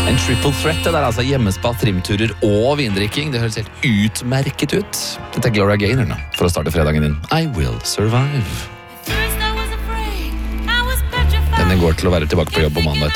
En triple threat, det der altså hjemmespa, trimturer og vindrikking. Det høres helt utmerket ut. Dette Gloria Gaynor nå, for å starte fredagen din. I Will Survive. Denne går til å være tilbake på jobb på mandag